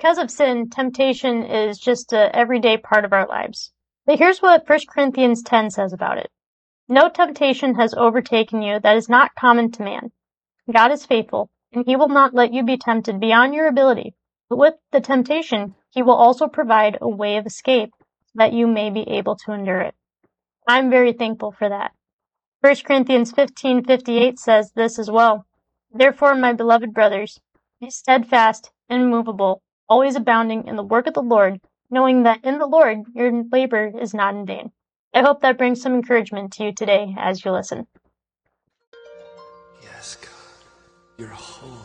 because of sin, temptation is just an everyday part of our lives. But here's what 1 Corinthians 10 says about it. No temptation has overtaken you that is not common to man. God is faithful, and he will not let you be tempted beyond your ability. But with the temptation, he will also provide a way of escape so that you may be able to endure it. I'm very thankful for that. 1 Corinthians 15:58 says this as well. Therefore, my beloved brothers, be steadfast, immovable, always abounding in the work of the Lord, knowing that in the Lord your labor is not in vain. I hope that brings some encouragement to you today as you listen. Yes, God, you're holy.